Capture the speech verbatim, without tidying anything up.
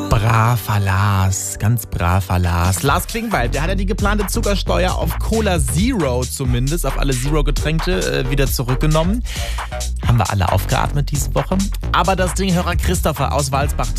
Braver Lars, ganz braver Lars. Lars Klingbeil, der hat ja die geplante Zuckersteuer auf Cola Zero zumindest, auf alle Zero-Getränke äh, wieder zurückgenommen. Haben wir alle aufgeatmet diese Woche. Aber das Ding Hörer Christopher aus Walsbach